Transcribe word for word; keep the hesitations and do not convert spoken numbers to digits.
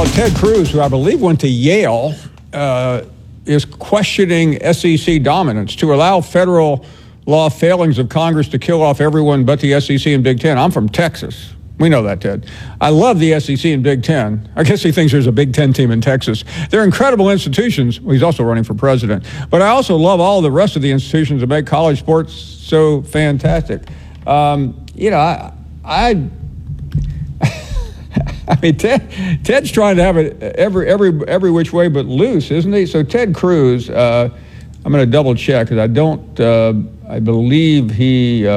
Well, Ted Cruz, who I believe went to Yale, uh, is questioning S E C dominance to allow federal law failings of Congress to kill off everyone but the S E C and Big Ten. I'm from Texas. We know that, Ted. I love the S E C and Big Ten. I guess he thinks there's a Big Ten team in Texas. They're incredible institutions. Well, he's also running for president. But I also love all the rest of the institutions that make college sports so fantastic. Um, you know, I... I I mean, Ted, Ted's trying to have it every every every which way but loose, isn't he? So Ted Cruz, uh, I'm going to double check because I don't. Uh, I believe he. Uh,